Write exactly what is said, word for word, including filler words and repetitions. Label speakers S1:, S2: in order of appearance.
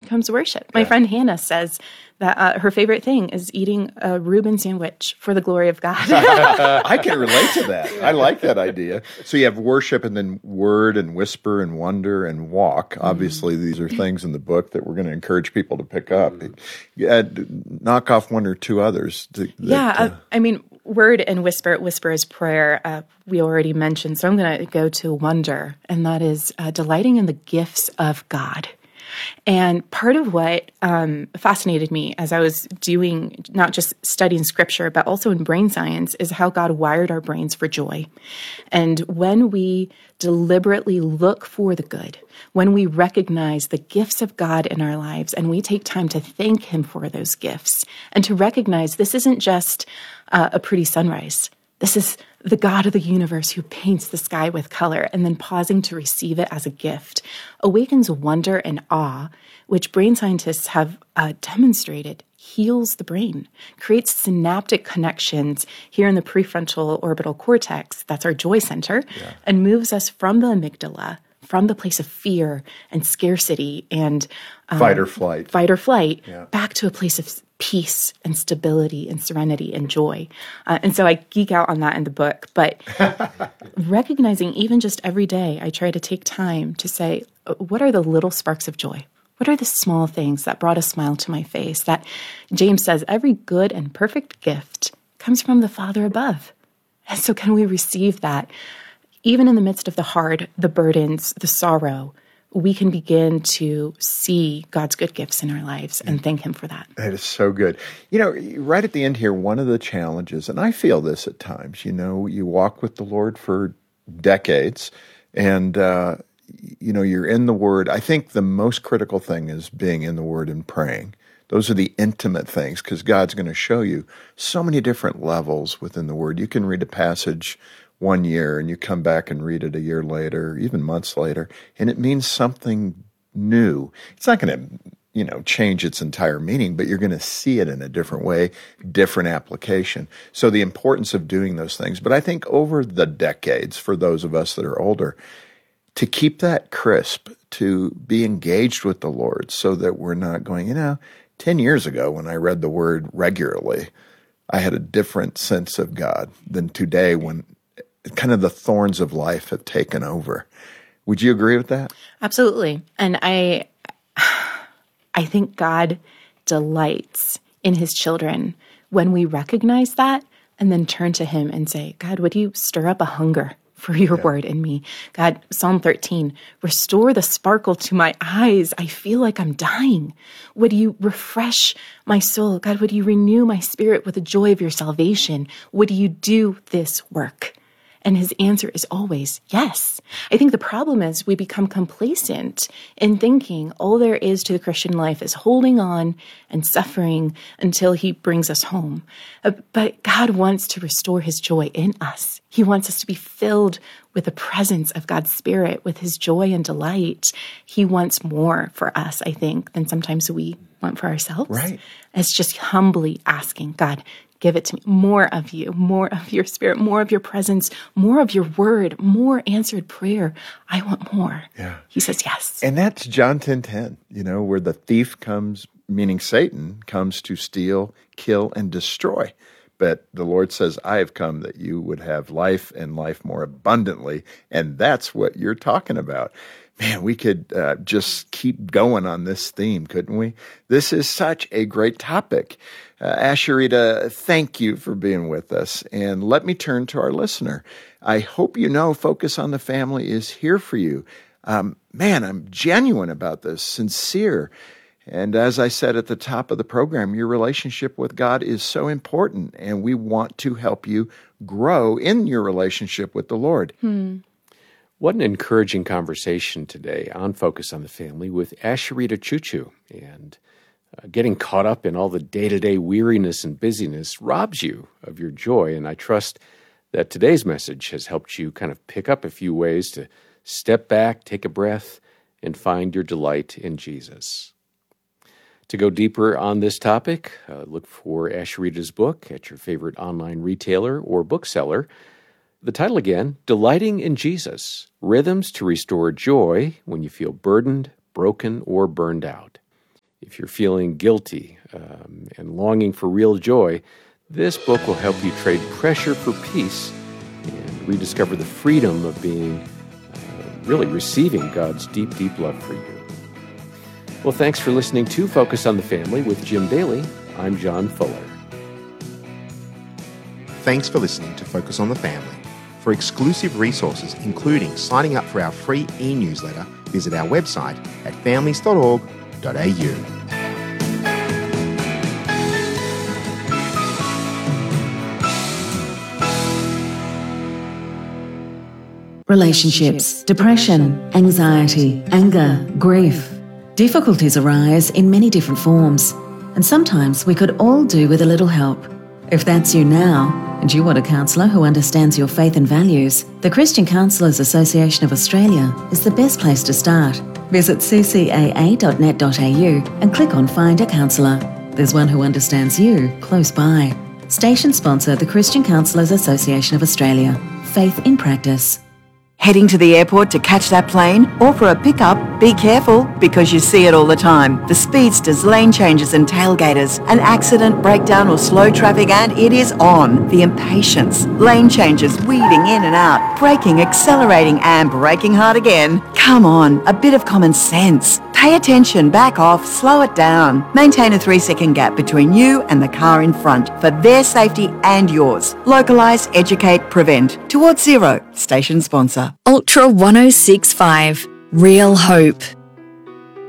S1: becomes worship. My yeah. friend Hannah says that uh, her favorite thing is eating a Reuben sandwich for the glory of God.
S2: I can relate to that. I like that idea. So you have worship and then word and whisper and wonder and walk. Obviously, mm. these are things in the book that we're going to encourage people to pick up. Mm. Yeah, knock off one or two others. To, that,
S1: yeah, uh, I mean, word and whisper. Whisper is prayer. Uh, we already mentioned. So I'm going to go to wonder, and that is uh, delighting in the gifts of God. And part of what um, fascinated me as I was doing, not just studying scripture, but also in brain science, is how God wired our brains for joy. And when we deliberately look for the good, when we recognize the gifts of God in our lives, and we take time to thank Him for those gifts, and to recognize this isn't just uh, a pretty sunrise. This is the God of the universe who paints the sky with color, and then pausing to receive it as a gift awakens wonder and awe, which brain scientists have uh, demonstrated heals the brain, creates synaptic connections here in the prefrontal orbital cortex, that's our joy center, yeah. and moves us from the amygdala, from the place of fear and scarcity and
S2: um, fight or flight,
S1: fight or flight, yeah. back to a place of peace and stability and serenity and joy. Uh, and so I geek out on that in the book, but recognizing even just every day, I try to take time to say, what are the little sparks of joy? What are the small things that brought a smile to my face? That James says, every good and perfect gift comes from the Father above. And so can we receive that? Even in the midst of the hard, the burdens, the sorrow, we can begin to see God's good gifts in our lives and thank Him for that.
S2: That is so good. You know, right at the end here, one of the challenges, and I feel this at times, you know, you walk with the Lord for decades and, uh, you know, you're in the Word. I think the most critical thing is being in the Word and praying. Those are the intimate things because God's going to show you so many different levels within the Word. You can read a passage one year and you come back and read it a year later, even months later, and it means something new. It's not going to, you know, change its entire meaning, but you're going to see it in a different way, different application. So the importance of doing those things. But I think over the decades, for those of us that are older, to keep that crisp, to be engaged with the Lord so that we're not going, you know, ten years ago when I read the Word regularly, I had a different sense of God than today when kind of the thorns of life have taken over. Would you agree with that?
S1: Absolutely. And I I think God delights in His children when we recognize that and then turn to Him and say, God, would you stir up a hunger for your yeah. word in me? God, Psalm thirteen, restore the sparkle to my eyes. I feel like I'm dying. Would you refresh my soul? God, would you renew my spirit with the joy of your salvation? Would you do this work? And His answer is always yes. I think the problem is we become complacent in thinking all there is to the Christian life is holding on and suffering until He brings us home. Uh, but God wants to restore His joy in us. He wants us to be filled with the presence of God's Spirit, with His joy and delight. He wants more for us, I think, than sometimes we want for ourselves.
S2: Right.
S1: It's just humbly asking, God, give it to me. More of you, more of your Spirit, more of your presence, more of your word, more answered prayer. I want more.
S2: Yeah.
S1: He says yes.
S2: And that's John ten ten, you know, where the thief comes, meaning Satan, comes to steal, kill, and destroy. But the Lord says, I have come that you would have life and life more abundantly. And that's what you're talking about. Man, we could uh, just keep going on this theme, couldn't we? This is such a great topic. Uh, Asheritah, thank you for being with us. And let me turn to our listener. I hope you know Focus on the Family is here for you. Um, man, I'm genuine about this, sincere. And as I said at the top of the program, your relationship with God is so important, and we want to help you grow in your relationship with the Lord.
S1: Hmm.
S3: What an encouraging conversation today on Focus on the Family with Asheritah Ciuciu. And uh, getting caught up in all the day-to-day weariness and busyness robs you of your joy. And I trust that today's message has helped you kind of pick up a few ways to step back, take a breath, and find your delight in Jesus. To go deeper on this topic, uh, look for Asheritah's book at your favorite online retailer or bookseller. The title again, Delighting in Jesus, Rhythms to Restore Joy When You Feel Burdened, Broken, or Burned Out. If you're feeling guilty um, and longing for real joy, this book will help you trade pressure for peace and rediscover the freedom of being, uh, really receiving God's deep, deep love for you. Well, thanks for listening to Focus on the Family with Jim Daly. I'm John Fuller.
S4: Thanks for listening to Focus on the Family. For exclusive resources, including signing up for our free e-newsletter, visit our website at families dot org dot a u.
S5: Relationships, depression, anxiety, anger, grief. Difficulties arise in many different forms, and sometimes we could all do with a little help. If that's you now, and you want a counsellor who understands your faith and values, the Christian Counsellors Association of Australia is the best place to start. Visit c c a a dot net dot a u and click on Find a Counsellor. There's one who understands you close by. Station sponsor, the Christian Counsellors Association of Australia. Faith in practice.
S6: Heading to the airport to catch that plane or for a pickup? Be careful, because you see it all the time. The speedsters, lane changes and tailgaters. An accident, breakdown or slow traffic and it is on. The impatience. Lane changes, weaving in and out. Braking, accelerating and braking hard again. Come on, a bit of common sense. Pay attention, back off, slow it down. Maintain a three-second gap between you and the car in front for their safety and yours. Localise, educate, prevent. Towards Zero, station sponsor.
S7: Ultra one oh six point five, Real Hope.